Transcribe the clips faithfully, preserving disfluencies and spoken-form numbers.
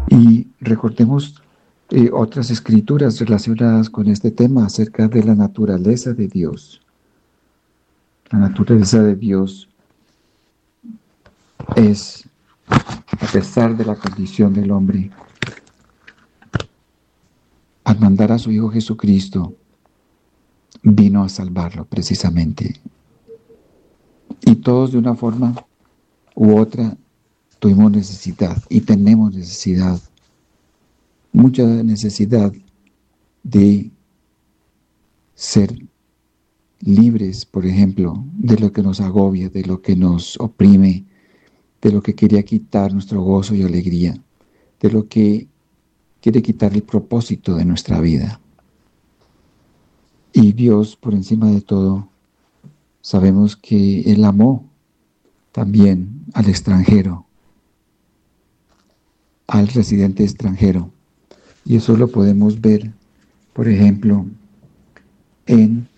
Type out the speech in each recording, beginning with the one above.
Y recordemos eh, otras escrituras relacionadas con este tema acerca de la naturaleza de Dios. La naturaleza de Dios es, a pesar de la condición del hombre, al mandar a su Hijo Jesucristo, vino a salvarlo precisamente. Y todos de una forma u otra tuvimos necesidad y tenemos necesidad, mucha necesidad de ser libres, por ejemplo, de lo que nos agobia, de lo que nos oprime, de lo que quería quitar nuestro gozo y alegría, de lo que quiere quitar el propósito de nuestra vida. Y Dios, por encima de todo, sabemos que Él amó también al extranjero, al residente extranjero. Y eso lo podemos ver, por ejemplo, en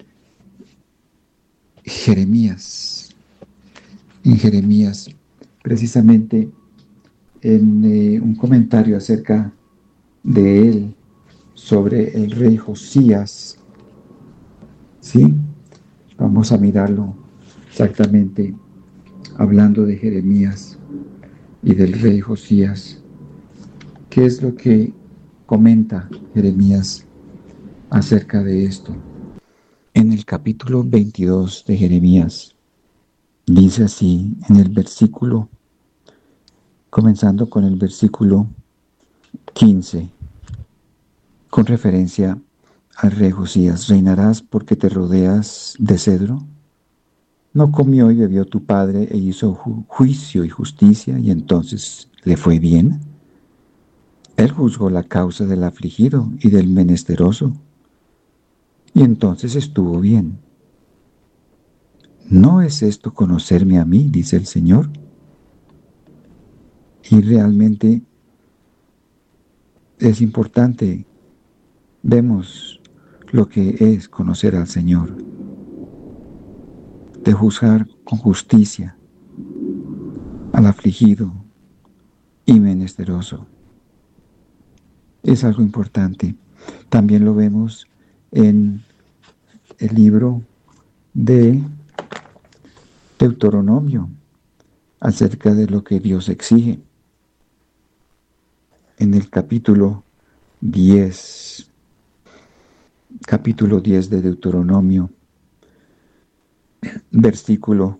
Jeremías. En Jeremías, precisamente en eh, un comentario acerca de él sobre el rey Josías. ¿Sí? Vamos a mirarlo exactamente, hablando de Jeremías y del rey Josías. ¿Qué es lo que comenta Jeremías acerca de esto? En el capítulo veintidós de Jeremías, dice así en el versículo, comenzando con el versículo quince, con referencia al rey Josías: ¿reinarás porque te rodeas de cedro? ¿No comió y bebió tu padre e hizo ju- juicio y justicia, y entonces le fue bien? Él juzgó la causa del afligido y del menesteroso, y entonces estuvo bien. ¿No es esto conocerme a mí?, dice el Señor. Y realmente es importante, vemos lo que es conocer al Señor, de juzgar con justicia al afligido y menesteroso. Es algo importante. También lo vemos en el libro de Deuteronomio, acerca de lo que Dios exige. En el capítulo diez, capítulo diez de Deuteronomio, versículo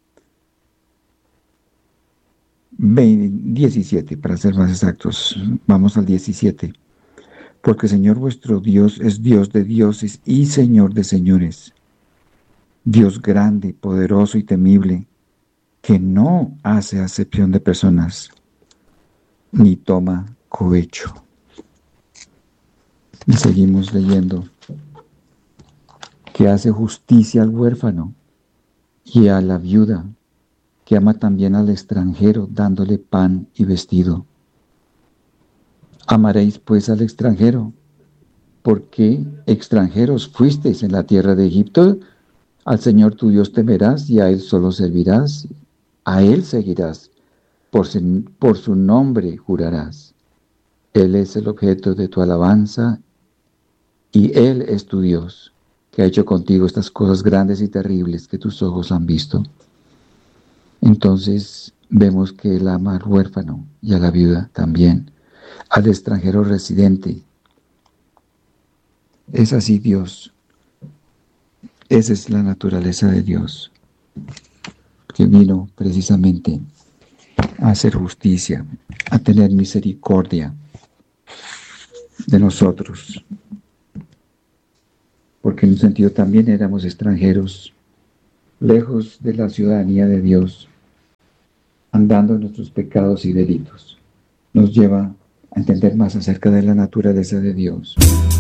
diecisiete, para ser más exactos. Vamos al diecisiete. Porque el Señor vuestro Dios es Dios de dioses y Señor de señores, Dios grande, poderoso y temible, que no hace acepción de personas, ni toma cohecho. Y seguimos leyendo, que hace justicia al huérfano y a la viuda, que ama también al extranjero, dándole pan y vestido. Amaréis pues al extranjero, porque extranjeros fuisteis en la tierra de Egipto. Al Señor tu Dios temerás y a Él solo servirás, a Él seguirás, por su, por su nombre jurarás. Él es el objeto de tu alabanza y Él es tu Dios, que ha hecho contigo estas cosas grandes y terribles que tus ojos han visto. Entonces vemos que Él ama al huérfano y a la viuda también, al extranjero residente. Es así Dios. Esa es la naturaleza de Dios, que vino precisamente a hacer justicia, a tener misericordia de nosotros, porque en un sentido también éramos extranjeros, lejos de la ciudadanía de Dios, andando en nuestros pecados y delitos. Nos lleva a entender más acerca de la naturaleza de Dios.